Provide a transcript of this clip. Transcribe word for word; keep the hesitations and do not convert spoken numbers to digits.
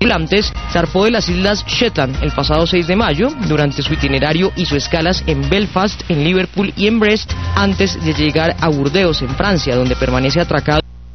tripulantes, zarpó de las islas Shetland el pasado seis de mayo. Durante su itinerario hizo escalas en Belfast, en Liverpool y en Brest, antes de llegar a Burdeos, en Francia, donde permanece atracado